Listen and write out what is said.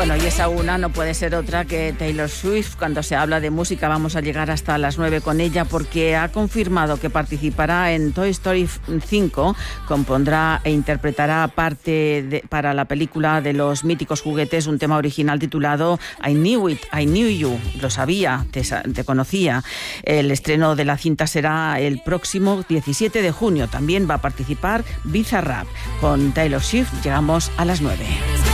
Bueno, y esa una no puede ser otra que Taylor Swift. Cuando se habla de música vamos a llegar hasta las 9 con ella, porque ha confirmado que participará en Toy Story 5, compondrá e interpretará para la película de los míticos juguetes un tema original titulado I Knew It, I Knew You. Lo sabía, te conocía. El estreno de la cinta será el próximo 17 de junio. También va a participar Bizarrap. Con Taylor Swift llegamos a las 9.